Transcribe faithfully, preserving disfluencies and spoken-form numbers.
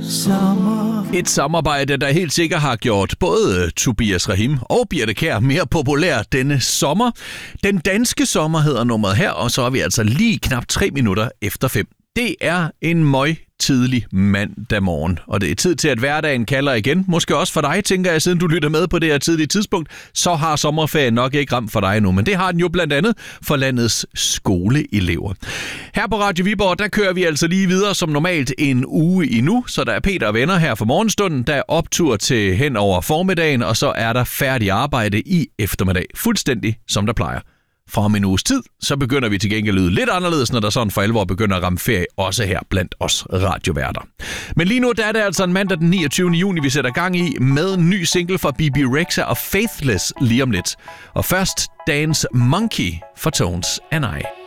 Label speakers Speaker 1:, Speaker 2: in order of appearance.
Speaker 1: sommer.
Speaker 2: Et samarbejde, der helt sikkert har gjort både Tobias Rahim og Birthe Kjær mere populær denne sommer. Den danske sommer hedder nummeret her, og så er vi altså lige knap tre minutter efter fem. Det er en møg tidlig mandag morgen, og det er tid til, at hverdagen kalder igen. Måske også for dig, tænker jeg, siden du lytter med på det her tidlige tidspunkt, så har sommerferien nok ikke ramt for dig nu, men det har den jo blandt andet for landets skoleelever. Her på Radio Viborg, der kører vi altså lige videre som normalt en uge endnu, så der er Peter og venner her for morgenstunden, der er optur til hen over formiddagen, og så er der færdig arbejde i eftermiddag, fuldstændig som der plejer. Fra om en uges tid, så begynder vi til gengæld at lyde lidt anderledes, når der sådan for alvor begynder at ramme ferie, også her blandt os radioværter. Men lige nu, der er det altså en mandag den niogtyvende juni, vi sætter gang i med en ny single fra B B Rexha og Faithless lige om lidt. Og først Dance Monkey for Tones and I.